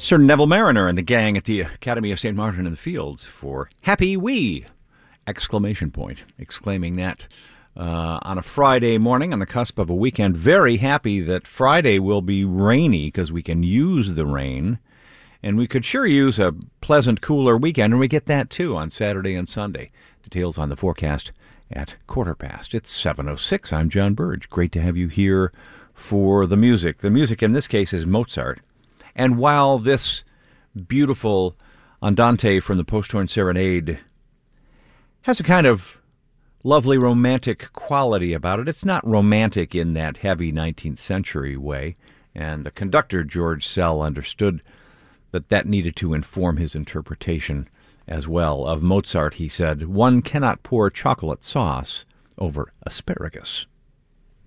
Sir Neville Mariner and the gang at the Academy of St. Martin in the Fields for Happy We! Exclamation point. Exclaiming that on a Friday morning on the cusp of a weekend. Very happy that Friday will be rainy because we can use the rain. And we could sure use a pleasant, cooler weekend, and we get that too on Saturday and Sunday. Details on the forecast at 1:15. It's 7:06. I'm John Burge. Great to have you here for the music. The music in this case is Mozart. And while this beautiful Andante from the Posthorn Serenade has a kind of lovely romantic quality about it, it's not romantic in that heavy 19th century way. And the conductor, George Szell, understood that needed to inform his interpretation as well. Of Mozart, he said, "One cannot pour chocolate sauce over asparagus."